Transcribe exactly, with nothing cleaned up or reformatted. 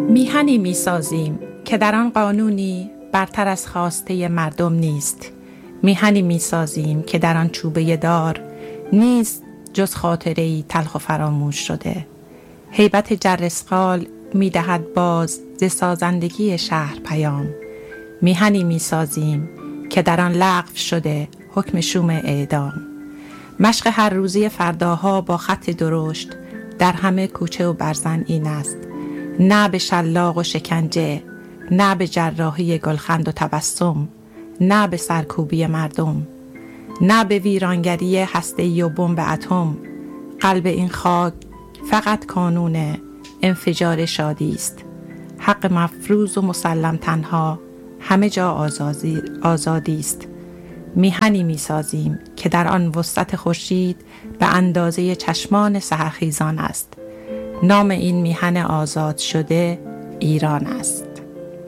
میهنی میسازیم که در آن قانونی برتر از خواسته مردم نیست. میهنی میسازیم که در آن چوبه دار نیست جز خاطره‌ای تلخ و فراموش شده. هیبت جرثقال میدهد باز ز سازندگی شهر پیام. میهنی میسازیم که در آن لغو شده حکم شوم اعدام. مشق هر روزی فرداها با خط درشت در همه کوچه و برزن این است: نه به شلاق و شکنجه، نه به جراحی گلخند و تبسم، نه به سرکوبی مردم، نه به ویرانگری هسته‌ای و بمب اتم. قلب این خاک فقط کانون انفجار شادی است. حق مفروض و مسلم تنها همه جا آزادی آزادی است. میهنی میسازیم که در آن وسعت خورشید به اندازه چشمان سحرخیزان است. نام این میهن آزاد شده ایران است.